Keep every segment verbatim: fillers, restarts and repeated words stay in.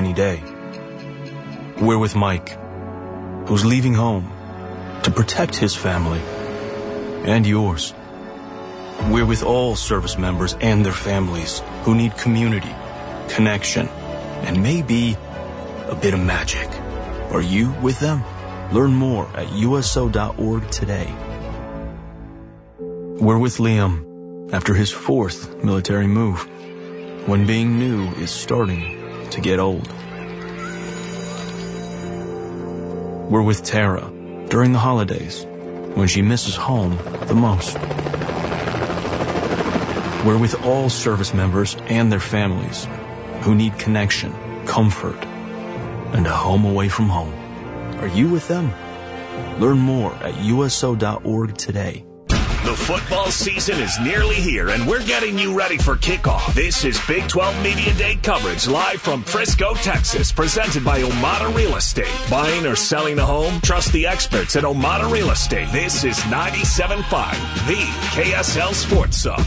any day. We're with Mike, who's leaving home to protect his family and yours. We're with all service members and their families who need community, connection, and maybe a bit of magic. Are you with them? Learn more at U S O dot org today. We're with Liam after his fourth military move, when being new is starting to get old. We're with Tara during the holidays, when she misses home the most. We're with all service members and their families who need connection, comfort, and a home away from home. Are you with them? Learn more at U S O dot org today. The football season is nearly here, and we're getting you ready for kickoff. This is Big twelve Media Day coverage live from Frisco, Texas, presented by Omada Real Estate. Buying or selling a home? Trust the experts at Omada Real Estate. This is ninety-seven point five, the K S L Sports Zone.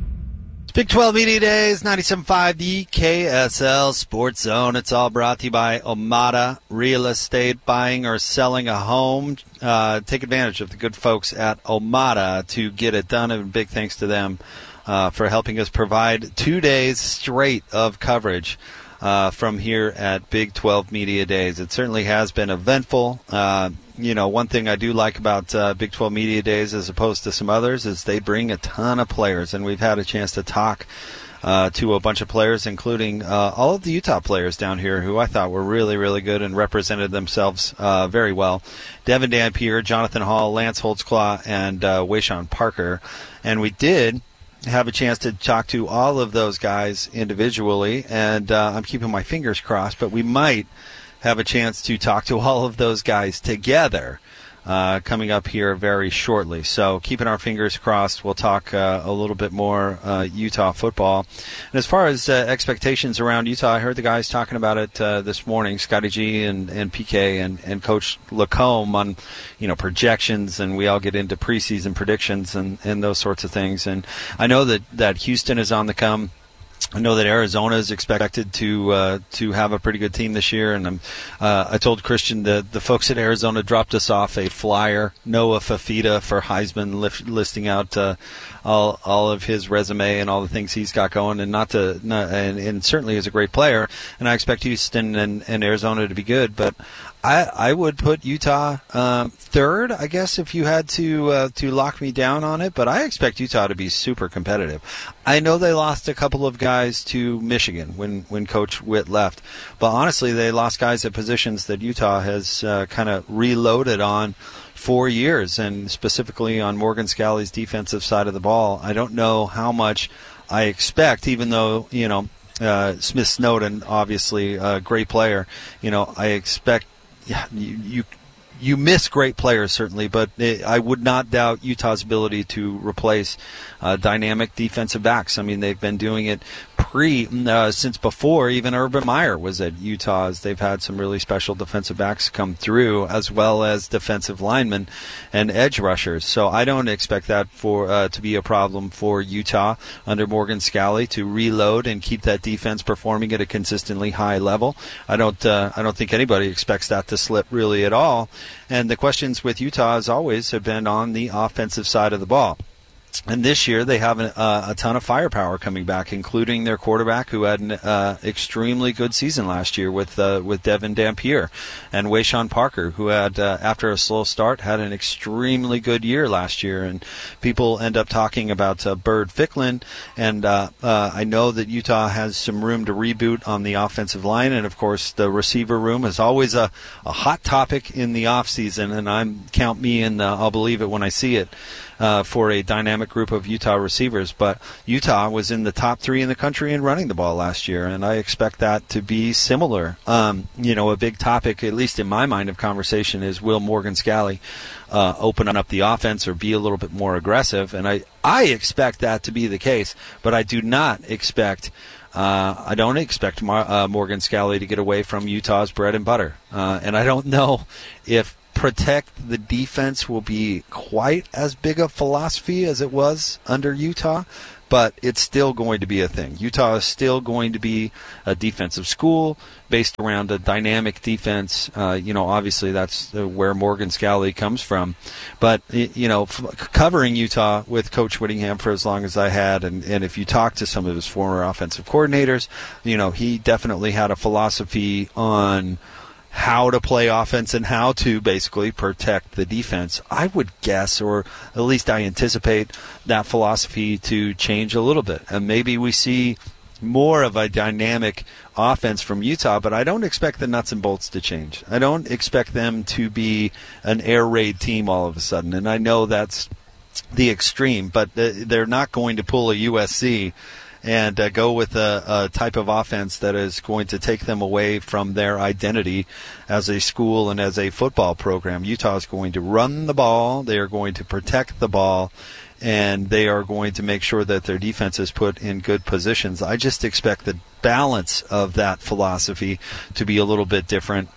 Big twelve Media Days, ninety-seven point five, the K S L Sports Zone. It's all brought to you by Omada Real Estate. Buying or selling a home, uh, take advantage of the good folks at Omada to get it done. And big thanks to them uh, for helping us provide two days straight of coverage uh, from here at Big twelve Media Days. It certainly has been eventful. Uh, You know, one thing I do like about uh, Big twelve Media Days as opposed to some others is they bring a ton of players, and we've had a chance to talk uh, to a bunch of players, including uh, all of the Utah players down here who I thought were really, really good and represented themselves uh, very well. Devin Dampier, Jonathan Hall, Lance Holtzclaw, and uh, Wayshawn Parker. And we did have a chance to talk to all of those guys individually, and uh, I'm keeping my fingers crossed, but we might have a chance to talk to all of those guys together uh, coming up here very shortly. So keeping our fingers crossed, we'll talk uh, a little bit more uh, Utah football. And as far as uh, expectations around Utah, I heard the guys talking about it uh, this morning, Scotty G and, and P K and, and Coach Lacombe on, you know, projections, and we all get into preseason predictions and, and those sorts of things. And I know that, that Houston is on the come. I know that Arizona is expected to uh, to have a pretty good team this year, and I'm, uh, I told Christian that the folks at Arizona dropped us off a flyer, Noah Fafita for Heisman, lift, listing out uh, all all of his resume and all the things he's got going, and not to not, and, and certainly is a great player, and I expect Houston and, and Arizona to be good, but I, I would put Utah um, third, I guess, if you had to uh, to lock me down on it. But I expect Utah to be super competitive. I know they lost a couple of guys to Michigan when, when Coach Witt left. But honestly, they lost guys at positions that Utah has uh, kind of reloaded on for years, and specifically on Morgan Scalley's defensive side of the ball. I don't know how much I expect, even though, you know, uh, Smith Snowden, obviously a great player. You know, I expect Yeah, you, you you miss great players, certainly, but it, I would not doubt Utah's ability to replace uh, dynamic defensive backs. I mean, they've been doing it pre uh, since before even Urban Meyer was at Utah. As they've had some really special defensive backs come through, as well as defensive linemen and edge rushers. So I don't expect that for uh, to be a problem for Utah under Morgan Scalley to reload and keep that defense performing at a consistently high level. I don't uh, I don't think anybody expects that to slip really at all. And the questions with Utah, as always, have been on the offensive side of the ball. And this year they have an, uh, a ton of firepower coming back, including their quarterback, who had an uh, extremely good season last year with uh, with Devin Dampier, and Wayshawn Parker, who had, uh, after a slow start, had an extremely good year last year. And people end up talking about uh, Bird Ficklin, and uh, uh, I know that Utah has some room to reboot on the offensive line, and of course the receiver room is always a, a hot topic in the offseason, and I'm count me in, uh, I'll believe it when I see it. Uh, for a dynamic group of Utah receivers. But Utah was in the top three in the country in running the ball last year, and I expect that to be similar. Um, you know, a big topic, at least in my mind, of conversation is, will Morgan Scalley uh, open up the offense or be a little bit more aggressive? And I, I expect that to be the case, but I do not expect Uh, I don't expect Mar- uh, Morgan Scalley to get away from Utah's bread and butter. Uh, and I don't know if protect the defense will be quite as big a philosophy as it was under Utah, but it's still going to be a thing. Utah is still going to be a defensive school based around a dynamic defense. Uh, you know, obviously that's where Morgan Scalley comes from. But, you know, f- covering Utah with Coach Whittingham for as long as I had, and, and if you talk to some of his former offensive coordinators, you know, he definitely had a philosophy on how to play offense and how to basically protect the defense. I would guess, or at least I anticipate, that philosophy to change a little bit. And maybe we see more of a dynamic offense from Utah, but I don't expect the nuts and bolts to change. I don't expect them to be an air raid team all of a sudden. And I know that's the extreme, but they're not going to pull a U S C and uh, go with a, a type of offense that is going to take them away from their identity as a school and as a football program. Utah is going to run the ball. They are going to protect the ball, and they are going to make sure that their defense is put in good positions. I just expect the balance of that philosophy to be a little bit different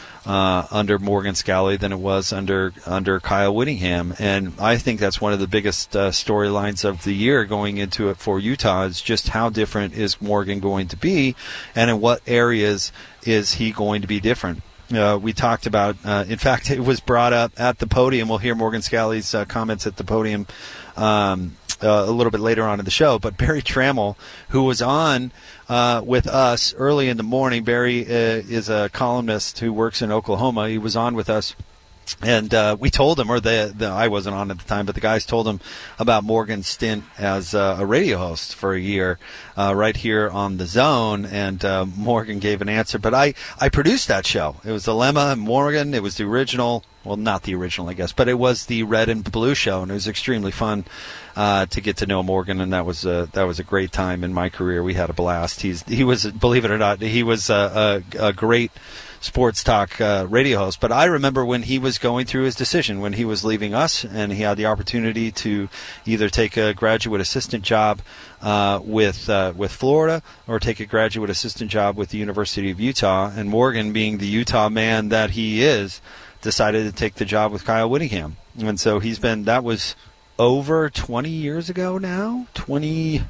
Uh, under Morgan Scalley than it was under under Kyle Whittingham. And I think that's one of the biggest uh, storylines of the year going into it for Utah, is just how different is Morgan going to be, and in what areas is he going to be different. Uh, we talked about, uh, in fact, it was brought up at the podium. We'll hear Morgan Scalley's uh, comments at the podium um, uh, a little bit later on in the show. But Barry Trammell, who was on uh, with us early in the morning, Barry uh, is a columnist who works in Oklahoma. He was on with us. And uh, we told him, or the, the I wasn't on at the time, but the guys told him about Morgan's stint as uh, a radio host for a year uh, right here on The Zone, and uh, Morgan gave an answer. But I, I produced that show. It was the Lemma and Morgan. It was the original, well, not the original, I guess, but it was the Red and Blue show, and it was extremely fun uh, to get to know Morgan, and that was a, that was a great time in my career. We had a blast. He's he was, believe it or not, he was a, a, a great sports talk uh, radio host. But I remember when he was going through his decision, when he was leaving us, and he had the opportunity to either take a graduate assistant job uh, with uh, with Florida or take a graduate assistant job with the University of Utah. And Morgan, being the Utah man that he is, decided to take the job with Kyle Whittingham. And so he's been, that was over twenty years ago now. twenty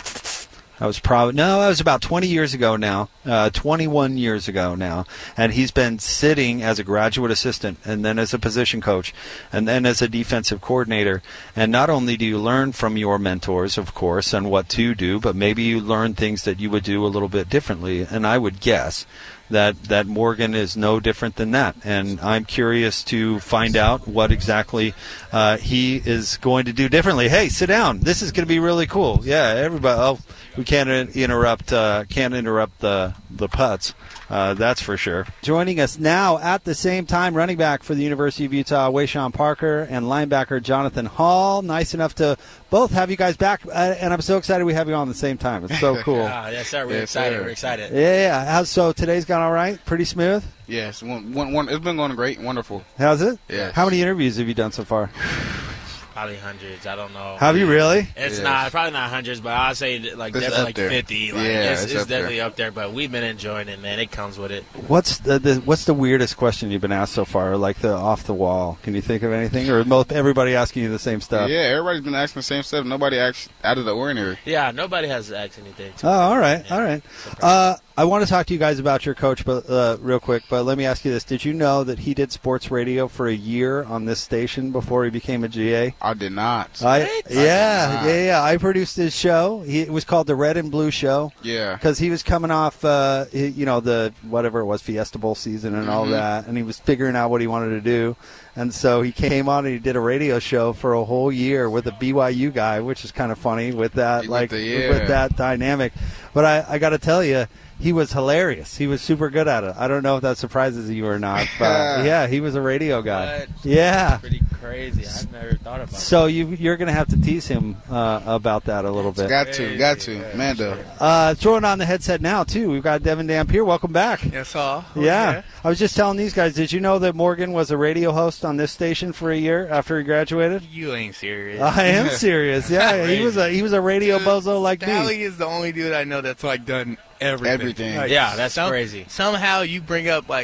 I was probably, no, that was about twenty years ago now, uh, twenty-one years ago now. And he's been sitting as a graduate assistant, and then as a position coach, and then as a defensive coordinator. And not only do you learn from your mentors, of course, and what to do, but maybe you learn things that you would do a little bit differently. And I would guess that that Morgan is no different than that. And I'm curious to find out what exactly uh, he is going to do differently. Hey, sit down. This is going to be really cool. Yeah, everybody. Oh, we can't interrupt. Uh, can't interrupt the the putts. Uh, that's for sure. Joining us now at the same time, running back for the University of Utah, Wayshawn Parker, and linebacker Jonathan Hall. Nice enough to both have you guys back, uh, and I'm so excited we have you on at the same time. It's so cool. Ah, yes, sir. We're yes, excited. Sir. We're excited. Yeah, yeah. How's, so today's gone all right? Pretty smooth? Yes. One, one, one, it's been going great. Wonderful. How's it? Yes. How many interviews have you done so far? Probably hundreds. I don't know. Have you really? It's Yes. not probably not hundreds, but I'd say like It's definitely up like there. fifty. Like, Yeah, it's, it's it's up there. definitely up there. But we've been enjoying it, man. It comes with it. What's the, the what's the weirdest question you've been asked so far? Like the off the wall? Can you think of anything, or most everybody asking you the same stuff? Yeah, everybody's been asking the same stuff. Nobody asked out of the ordinary. Yeah, nobody has asked anything. To Oh, all right, Yeah. all right. Uh, I want to talk to you guys about your coach, but uh, real quick. But let me ask you this: did you know that he did sports radio for a year on this station before he became a G A? I did not. I, What? yeah, not. yeah, yeah. I produced his show. He, it was called the Red and Blue Show. Yeah. Because he was coming off, uh, he- you know, the whatever it was, Fiesta Bowl season and all Mhm. that, and he was figuring out what he wanted to do. And so he came on and he did a radio show for a whole year with a B Y U guy, which is kind of funny with that, With like the- yeah. with that dynamic. But I, I got to tell you, he was hilarious. He was super good at it. I don't know if that surprises you or not, but yeah, he was a radio guy. What? Yeah. Pretty crazy. I've never thought about So you, you're going to have to tease him uh, about that a little bit. Got to, got to. Mando. Uh, throwing on the headset now, too. We've got Devin Dampier. Welcome back. Yes, sir. Yeah. I was just telling these guys, did you know that Morgan was a radio host on this station for a year after he graduated? You ain't serious. I am serious. Yeah, he was a he was a radio Dude, bozo like Sally me. is the only dude I know that's like done everything. Everything. Like, Yeah, that's some- crazy. Somehow you bring up like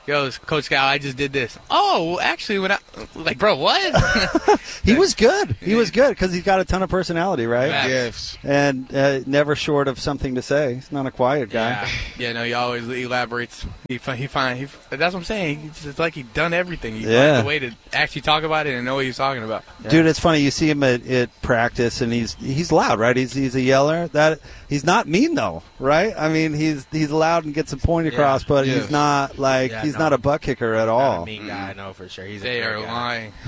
yo, Coach Scally, I just did this. Oh, well, actually, when I like, bro, what? He was good. He was good because he's got a ton of personality, right? Yeah. Yes. And uh, never short of something to say. He's not a quiet guy. Yeah, yeah, no, he always elaborates. He fi- he find he. That's what I'm saying. He, it's like he done everything. He Yeah. finds a way to actually talk about it and know what he's talking about. Dude, it's funny. You see him at, at practice, and he's he's loud, right? He's he's a yeller. That he's not mean though, right? I mean, he's he's loud and gets a point across, but Yeah. he's not like Yeah, he's no. not a butt kicker at Not all. a mean guy, I know for sure. He's They a are great guy. lying.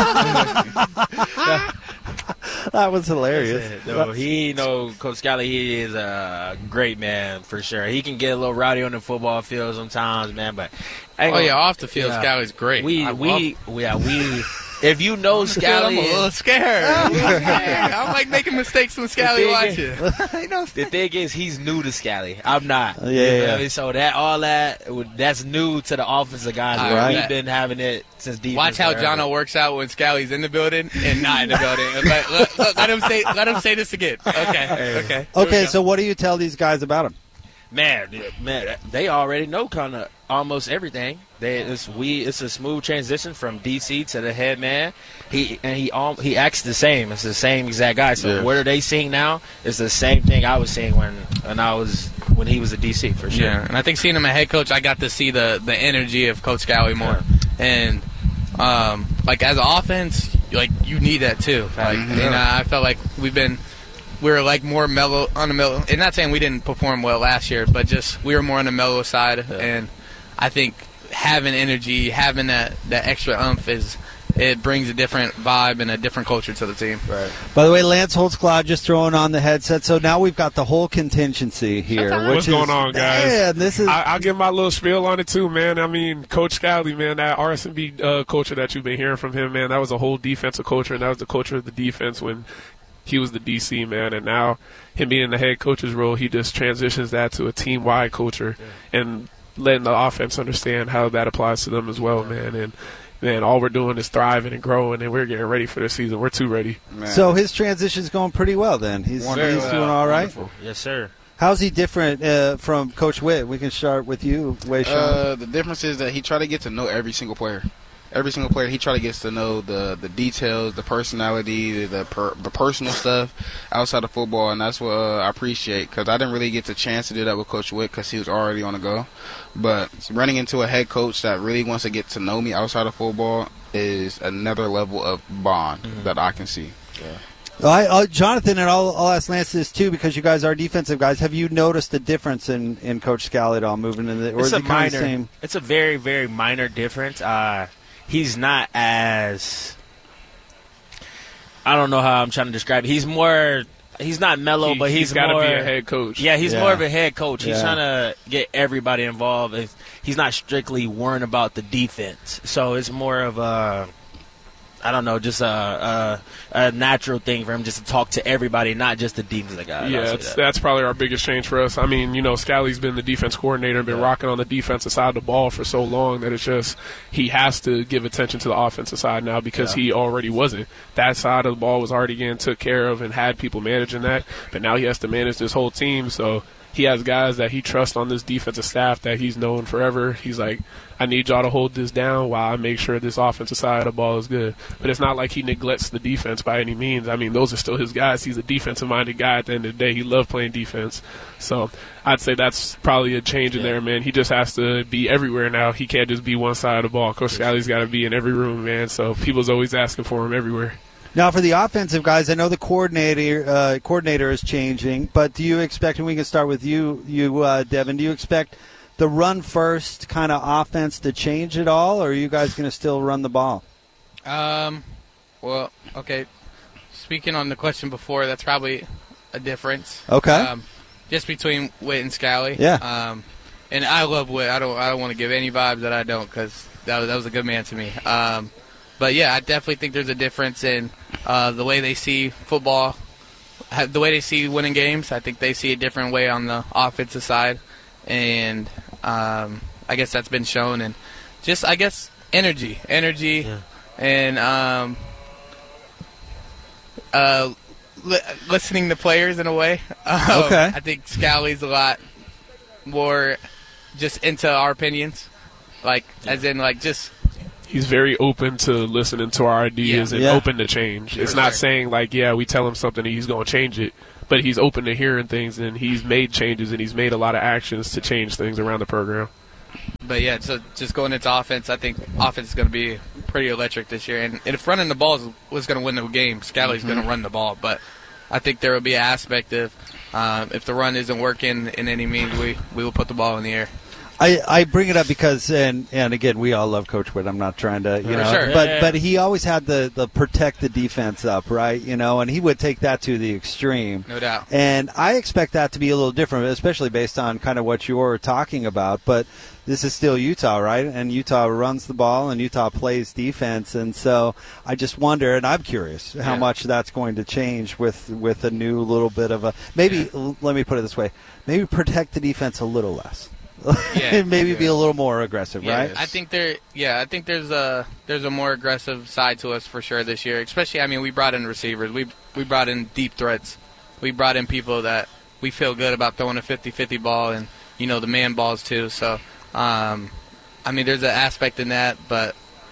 That was hilarious. That's it. No, he know Coach Scally. He is a great man for sure. He can get a little rowdy on the football field sometimes, man. But I ain't Oh gonna- yeah, off the field, Yeah. Scally's great. we I we love- yeah we. If you know I'm a Scally, little scared. I'm, a little scared. I'm like making mistakes when Scally thing watches. the thing is, he's new to Scally. I'm not. Yeah, You feel yeah. me? So that all that that's new to the offensive guys. All right. We've been having it since defense. Watch how forever. Jono works out when Scally's in the building and not in the building. Let, let, let, let him say. Let him say this again. Okay. Okay. Here we Okay, go. so what do you tell these guys about him? Man, man, they already know kind of almost everything. They, it's we. It's a smooth transition from D C to the head man. He and he um, he acts the same. It's the same exact guy. So Yeah. what are they seeing now? It's the same thing I was seeing when when I was when he was a D C for sure. Yeah, and I think seeing him as head coach, I got to see the, the energy of Coach Scally more. And um, like as an offense, like you need that too. Like Mhm. and I felt like we've been we were like more mellow on the mellow. And not saying we didn't perform well last year, but just we were more on the mellow side. Yeah. And I think having energy, having that that extra umph is. It brings a different vibe and a different culture to the team. Right. By the way, Lance Holtzclaw just throwing on the headset. So now we've got the whole contingency here. Which What's is, going on, guys? Man, this is I, I'll give my little spiel on it too, man. I mean, Coach Scally, man, that R S M B uh, culture that you've been hearing from him, man, that was a whole defensive culture, and that was the culture of the defense when he was the D C, man. And now him being in the head coach's role, he just transitions that to a team-wide culture and letting the offense understand how that applies to them as well, man. And man, all we're doing is thriving and growing, and we're getting ready for the season. We're too ready. Man. so his transition's going pretty well. Then he's Wonderful. he's doing all right. Wonderful. Yes, sir. How's he different uh, from Coach Witt? We can start with you, Wei Sean. Uh, the difference is that he tried to get to know every single player. Every single player, he tried to get to know the, the details, the personality, the per, the personal stuff outside of football, and that's what uh, I appreciate because I didn't really get the chance to do that with Coach Witt because he was already on the go. But running into a head coach that really wants to get to know me outside of football is another level of bond Mm-hmm. that I can see. I, uh, Jonathan, and I'll, I'll ask Lance this too because you guys are defensive guys. Have you noticed a difference in, in Coach Scally at all moving in the, or It's is a it kind of minor. the same? It's a very very minor difference. Uh, he's not as. I don't know how I'm trying to describe it. He's more. He's not mellow, He, but he's, got to more. be a head coach. Yeah, he's Yeah. more of a head coach. He's Yeah. trying to get everybody involved. It's- He's not strictly worrying about the defense. So it's more of a, I don't know, just a, a, a natural thing for him just to talk to everybody, not just the defensive guys. Yeah, I'll say it's, that. that's probably our biggest change for us. I mean, you know, Scally's been the defense coordinator and been Yeah. rocking on the defensive side of the ball for so long that it's just he has to give attention to the offensive side now because Yeah. he already wasn't. That side of the ball was already getting took care of and had people managing that, but now he has to manage this whole team, so he has guys that he trusts on this defensive staff that he's known forever. He's like, I need y'all to hold this down while I make sure this offensive side of the ball is good. But it's not like he neglects the defense by any means. I mean, those are still his guys. He's a defensive-minded guy at the end of the day. He loved playing defense. So I'd say that's probably a change in Yeah. there, man. He just has to be everywhere now. He can't just be one side of the ball. Coach Scally's got to be in every room, man. So people's always asking for him everywhere. Now, for the offensive guys, I know the coordinator uh, coordinator is changing, but do you expect, and we can start with you, you uh, Devin, do you expect the run-first kind of offense to change at all, or are you guys going to still run the ball? Um, well, okay. Speaking on the question before, that's probably a difference. Okay. Um, just between Witt and Scally. Yeah. Um, and I love Witt. I don't. I don't want to give any vibes that I don't because that was, that was a good man to me. Um, but yeah, I definitely think there's a difference in uh, the way they see football, ha- the way they see winning games. I think they see a different way on the offensive side, and um, I guess that's been shown. And just I guess energy, energy. Yeah. And um, uh, li- listening to players in a way. Um, Okay. I think Scally's a lot more just into our opinions. Like, as in, like, just... He's very open to listening to our ideas Yeah. and Yeah. open to change. It's not saying, like, yeah, we tell him something and he's going to change it. But he's open to hearing things, and he's made changes, and he's made a lot of actions to change things around the program. But, yeah, so just going into offense, I think offense is going to be pretty electric this year. And, and if running the ball is, was going to win the game, Scalley's Mm-hmm. going to run the ball. But I think there will be an aspect of um, if the run isn't working in any means, we, we will put the ball in the air. I, I bring it up because, and, and again, we all love Coach Witt. I'm not trying to, you For know, sure. but Yeah, yeah. but he always had the, the protect the defense up, right? You know, and he would take that to the extreme. No doubt. And I expect that to be a little different, especially based on kind of what you're talking about. But this is still Utah, right? And Utah runs the ball, and Utah plays defense. And so I just wonder, and I'm curious how Yeah. much that's going to change with with a new little bit of a maybe. l- Let me put it this way: maybe protect the defense a little less. Yeah. maybe be Yeah. a little more aggressive, Yeah, right? I think there. Yeah, I think there's a there's a more aggressive side to us for sure this year. Especially, I mean, we brought in receivers. We we brought in deep threats. We brought in people that we feel good about throwing a fifty-fifty ball, and you know the man balls too. So, um, I mean, there's an aspect in that, but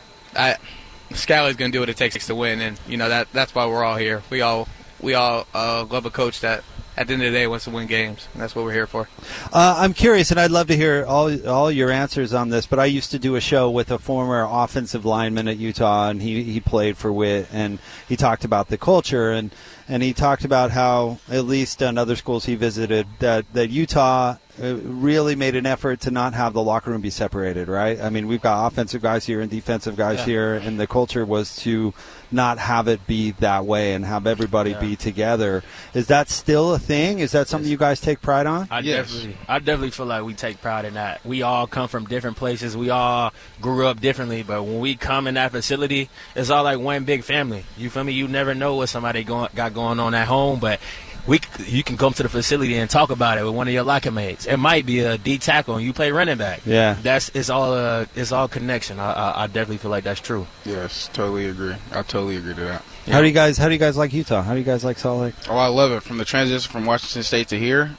I Scalley's going to do what it takes to win, and you know that that's why we're all here. We all we all uh, love a coach that at the end of the day wants to win games, and that's what we're here for. Uh, I'm curious, and I'd love to hear all all your answers on this. But I used to do a show with a former offensive lineman at Utah, and he, he played for Witt, and he talked about the culture, and, and he talked about how, at least on other schools he visited, that, that Utah uh, really made an effort to not have the locker room be separated, right? I mean, we've got offensive guys here and defensive guys Yeah. here, and the culture was to not have it be that way and have everybody Yeah. be together. Is that still a thing? Is that something you guys take pride on? I Yes. definitely, I definitely feel like we take pride in that. We all come from different places. We all grew up differently, but when we come in that facility, it's all like one big family. You feel me? You never know what somebody going, got going on at home, but we, you can come to the facility and talk about it with one of your locker mates. It might be a D tackle and you play running back. Yeah. That's it's all uh, it's all connection. I, I, I definitely feel like that's true. Yes, totally agree. I totally agree to that. How do you guys? How do you guys like Utah? How do you guys like Salt Lake? Oh, I love it. From the transition from Washington State to here,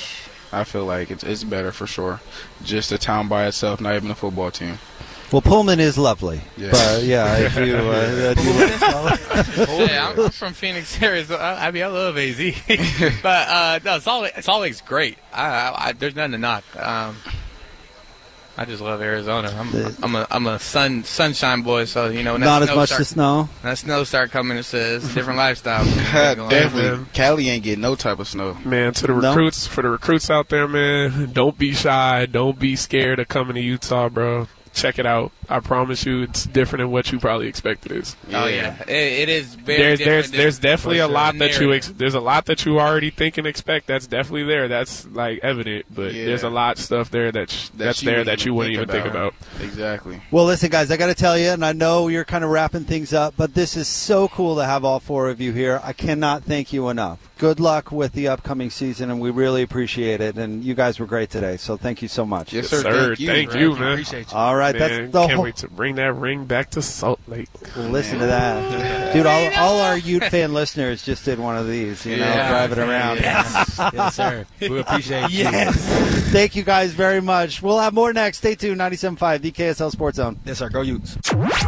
I feel like it's, it's better for sure. Just a town by itself, not even a football team. Well, Pullman is lovely, Yeah. but yeah, if you, uh, do you like Salt Lake? Yeah, I'm, I'm from Phoenix, Arizona. I mean, I love A Z, but uh, no, Salt Lake, Salt Lake's great. I, I, I, there's nothing to knock. Um, I just love Arizona. I'm, I'm a, I'm a sun, sunshine boy, so you know. When that Not as snow much start, the snow. when that snow start coming, it's a, it's a different lifestyle. God, Going definitely. man. Cali ain't getting no type of snow. Man, to the No? recruits, for the recruits out there, man, don't be shy. Don't be scared of coming to Utah, bro. Check it out. I promise you, it's different than what you probably expect it is. Oh yeah, it, it is very. There's different there's than- there's definitely for a sure. lot that you Narrative. ex- there's a lot that you already think and expect. That's definitely there. That's like evident, but Yeah. there's a lot of stuff there that sh- That that's you there wouldn't that you wouldn't even think about. Exactly. Well, listen, guys, I got to tell you, and I know you're kind of wrapping things up, but this is so cool to have all four of you here. I cannot thank you enough. Good luck with the upcoming season, and we really appreciate it. And you guys were great today, so thank you so much. Yes, Yes, sir. sir. Thank you. Thank you, man. Appreciate you. All right, Man, that's the can't whole. wait to bring that ring back to Salt Lake. Listen to that, dude. All, all our Ute fan listeners just did one of these, you know, Yeah. driving around. Yes, yes, sir. We appreciate you. Yes. Thank you guys very much. We'll have more next. Stay tuned. ninety-seven point five, the K S L Sports Zone. Yes, sir. Go Utes.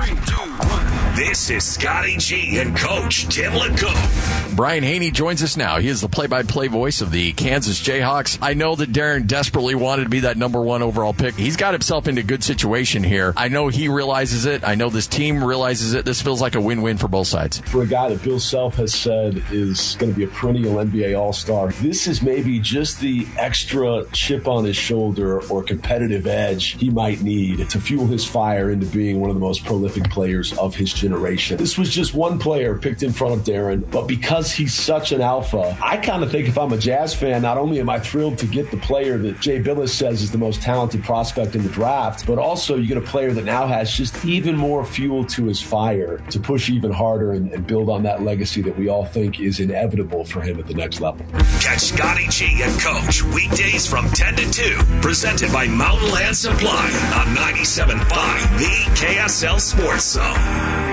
This is Scotty G and Coach Tim LeCoq. Brian Haney joins us now. He is the play-by-play voice of the Kansas Jayhawks. I know that Darren desperately wanted to be that number one overall pick. He's got himself into a good situation here. I know he realizes it. I know this team realizes it. This feels like a win-win for both sides. For a guy that Bill Self has said is going to be a perennial N B A All-Star, this is maybe just the extra chip on his shoulder or competitive edge he might need to fuel his fire into being one of the most prolific players of his generation. This was just one player picked in front of Darren, but because he's such an alpha, I kind of think if I'm a Jazz fan, not only am I thrilled to get the player that Jay Billis says is the most talented prospect in the draft, but also you get a player that now has just even more fuel to his fire to push even harder and, and build on that legacy that we all think is inevitable for him at the next level. Catch Scotty G and Coach weekdays from ten to two. Presented by Mountain Land Supply on ninety-seven point five, the K S L Sports Zone.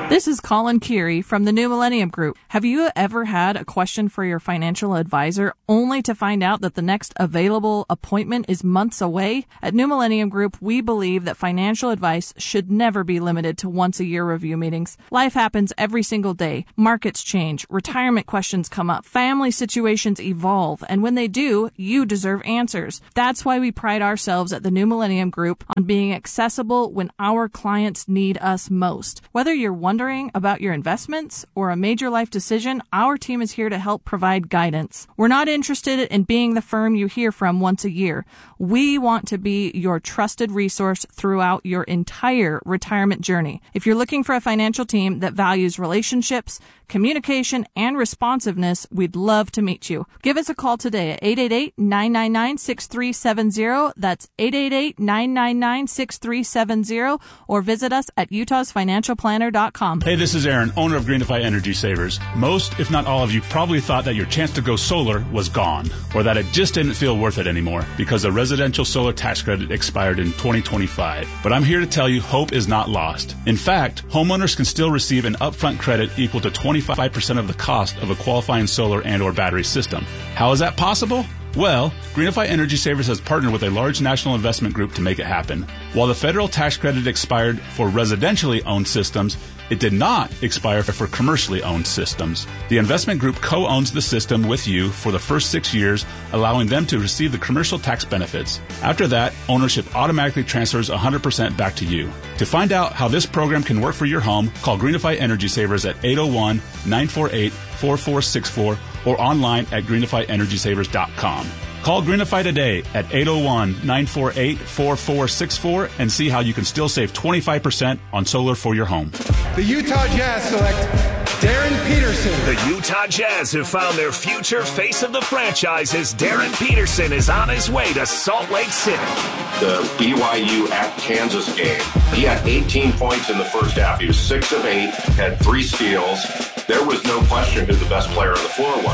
This is Colin Keary from the New Millennium Group. Have you ever had a question for your financial advisor only to find out that the next available appointment is months away? At New Millennium Group, we believe that financial advice should never be limited to once-a-year review meetings. Life happens every single day. Markets change, retirement questions come up, family situations evolve, and when they do, you deserve answers. That's why we pride ourselves at the New Millennium Group on being accessible when our clients need us most. Whether you're wondering about your investments or a major life decision, our team is here to help provide guidance. We're not interested in being the firm you hear from once a year. We want to be your trusted resource throughout your entire retirement journey. If you're looking for a financial team that values relationships, communication, and responsiveness, we'd love to meet you. Give us a call today at eight eight eight, nine nine nine, six three seven zero. That's eight eight eight, nine nine nine, six three seven zero, or visit us at utahs financial planner dot com. Hey, this is Aaron, owner of Greenify Energy Savers. Most, if not all of you, probably thought that your chance to go solar was gone, or that it just didn't feel worth it anymore because the residential solar tax credit expired in twenty twenty-five. But I'm here to tell you hope is not lost. In fact, homeowners can still receive an upfront credit equal to twenty-five percent of the cost of a qualifying solar and or battery system. How is that possible? Well, Greenify Energy Savers has partnered with a large national investment group to make it happen. While the federal tax credit expired for residentially owned systems, it did not expire for commercially owned systems. The investment group co-owns the system with you for the first six years, allowing them to receive the commercial tax benefits. After that, ownership automatically transfers one hundred percent back to you. To find out how this program can work for your home, call Greenify Energy Savers at eight oh one, nine four eight, four four six four or online at greenify energy savers dot com. Call Greenify today at eight oh one, nine four eight, four four six four and see how you can still save twenty-five percent on solar for your home. The Utah Jazz select Darren Peterson. The Utah Jazz have found their future face of the franchise as Darren Peterson is on his way to Salt Lake City. The B Y U at Kansas game, he had eighteen points in the first half. He was six of eight, had three steals. There was no question who the best player on the floor was.